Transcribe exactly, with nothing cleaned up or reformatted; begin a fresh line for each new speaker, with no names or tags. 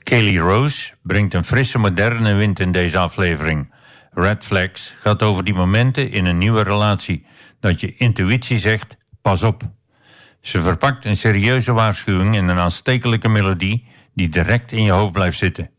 Kelly Rose brengt een frisse moderne wind in deze aflevering. Red Flags gaat over die momenten in een nieuwe relatie, dat je intuïtie zegt, pas op. Ze verpakt een serieuze waarschuwing in een aanstekelijke melodie die direct in je hoofd blijft zitten.